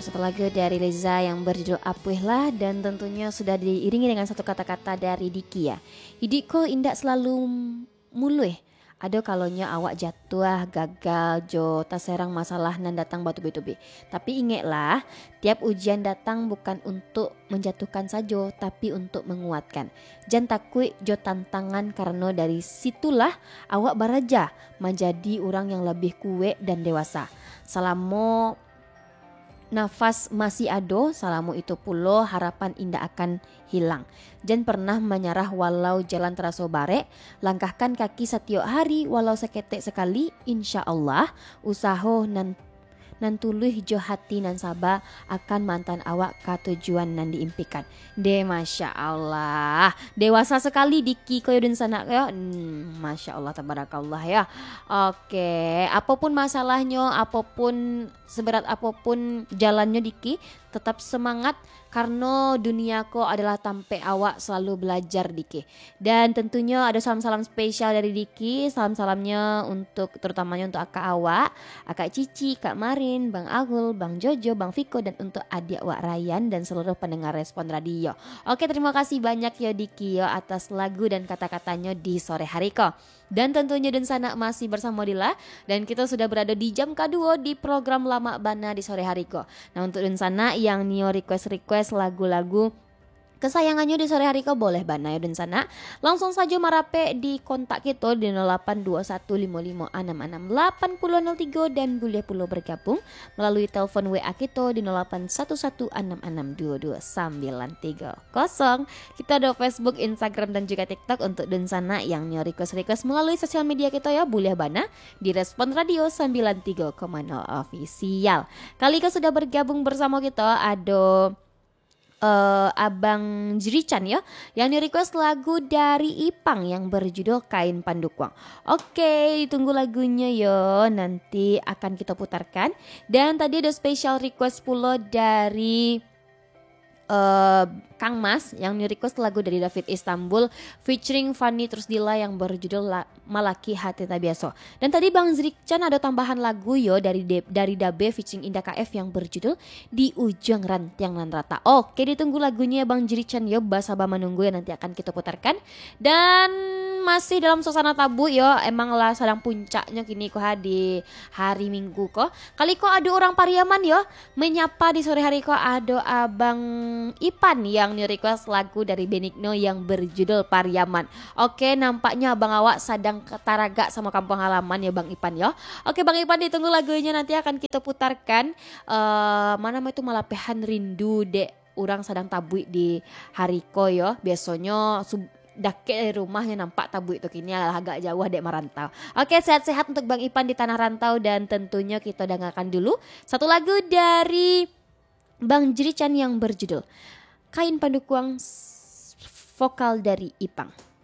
satu lagu dari Reza yang berjudul Apuih lah, dan tentunya sudah diiringi dengan satu kata-kata dari Diki ya. Hidupku indak selalu mulih. Ada kalonya awak jatuh, gagal, jo, taserang masalah nan datang batu betubi. Tapi ingatlah, tiap ujian datang bukan untuk menjatuhkan saja, tapi untuk menguatkan. Jangan takut jo tantangan, karena dari situlah awak baraja menjadi orang yang lebih kuat dan dewasa. Selama nafas masih ada, salamu itu pulo harapan indah akan hilang. Jangan pernah menyerah walau jalan terasa barek. Langkahkan kaki setiap hari walau seketek sekali. Insya Allah usaha nan tuluh jo hati nan sabar akan mantan awak ke tujuan nan diimpikan. Masya Allah, dewasa sekali Diki koyo dan sana ya. Masya Allah, tabarakallah ya. Oke, apapun masalahnya, apapun seberat apapun jalannya Diki, tetap semangat karena duniaku adalah tampe awak selalu belajar Diki. Dan tentunya ada salam-salam spesial dari Diki. Salam-salamnya untuk terutamanya untuk akak awak, akak Cici, Kak Marin, Bang Agul, Bang Jojo, Bang Viko, dan untuk adik Wak Ryan dan seluruh pendengar Respon Radio. Oke, terima kasih banyak ya Diki ya atas lagu dan kata-katanya di sore hari ko. Dan tentunya dan sana masih bersama Dila, dan kita sudah berada di jam kedua di program Lama Bana di sore hari ko. Nah, untuk dan sana yang neo request lagu-lagu kesayangannya di sore hari kau boleh Bana ya dan sana langsung saja marape di kontak kita di 082155668003 dan boleh pula bergabung melalui telepon WA kita di 081166222930. Kita ada Facebook, Instagram dan juga TikTok untuk dan sana yang nyo request melalui sosial media kita ya boleh Bana di Respon Radio 93,0 official. Kali ini sudah bergabung bersama kita ada Abang Jirican ya yang di-request lagu dari Ipang yang berjudul Kain Pandukwang. Oke, ditunggu lagunya yo, nanti akan kita putarkan. Dan tadi ada special request pula dari Kang Mas yang di-request lagu dari David Istanbul featuring Fanny terus Dila yang berjudul Malaki Hati Tak Biasa. Dan tadi Bang Zrikcan ada tambahan lagu yo dari Dabe featuring Indah KF yang berjudul Di Ujung Rantiang Nan Rata. Oke, ditunggu lagunya Bang Zrikcan yo, basaba menunggu yang nanti akan kita putarkan. Dan masih dalam suasana tabu yo, emang lah sedang puncaknya kini kok di hari Minggu kok. Kali kok ada orang Pariaman yo menyapa di sore hari kok ada Abang Ipan yang request lagu dari Benigno yang berjudul Pariaman. Oke, nampaknya abang awak sedang ketaraga sama kampung halaman ya Bang Ipan ya. Oke Bang Ipan, ditunggu lagunya nanti akan kita putarkan. Mana itu Malapehan Rindu dek orang sedang tabu di hariko ya. Biasanya dake dari rumahnya nampak tabu itu kini agak jauh dek merantau. Oke, sehat-sehat untuk Bang Ipan di tanah rantau, dan tentunya kita dengarkan dulu satu lagu dari Bang Jirican yang berjudul Kain Pandukwang, vokal dari Ipang.